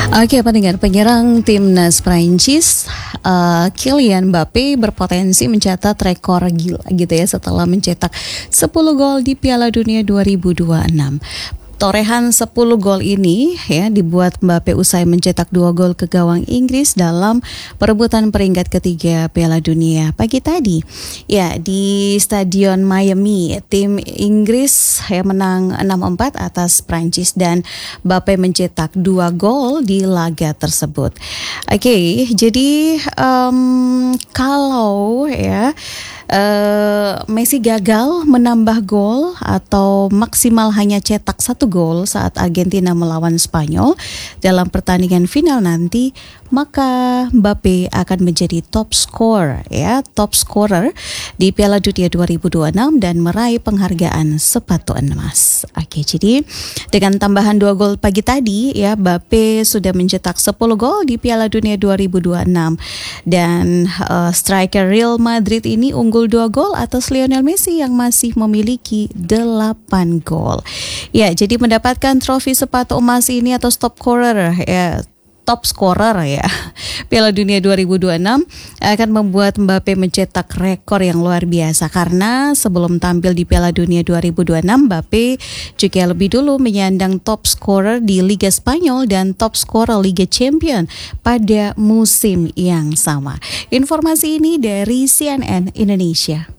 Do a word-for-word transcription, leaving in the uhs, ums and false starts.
Oke, pendengar, penyerang timnas Prancis uh, Kylian Mbappe berpotensi mencatat rekor gila gitu ya setelah mencetak sepuluh gol di Piala Dunia dua ribu dua puluh enam. Torehan sepuluh gol ini ya dibuat Mbappe usai mencetak dua gol ke gawang Inggris dalam perebutan peringkat ketiga Piala Dunia pagi tadi. Ya, di Stadion Miami, tim Inggris ya menang enam empat atas Prancis dan Mbappe mencetak dua gol di laga tersebut. Oke, jadi um, kalau ya Uh, Messi gagal menambah gol atau maksimal hanya cetak satu gol saat Argentina melawan Spanyol dalam pertandingan final nanti, maka Mbappe akan menjadi top scorer ya, top scorer di Piala Dunia dua ribu dua puluh enam dan meraih penghargaan sepatu emas. Oke, jadi dengan tambahan dua gol pagi tadi ya, Mbappe sudah mencetak sepuluh gol di Piala Dunia dua ribu dua puluh enam dan uh, striker Real Madrid ini unggul dua gol atas Lionel Messi yang masih memiliki delapan gol. Ya, jadi mendapatkan trofi sepatu emas ini atau top scorer ya, top scorer ya Piala Dunia dua ribu dua puluh enam akan membuat Mbappe mencetak rekor yang luar biasa karena sebelum tampil di Piala Dunia dua ribu dua puluh enam, Mbappe juga lebih dulu menyandang top scorer di Liga Spanyol dan top scorer Liga Champion pada musim yang sama. Informasi ini dari C N N Indonesia.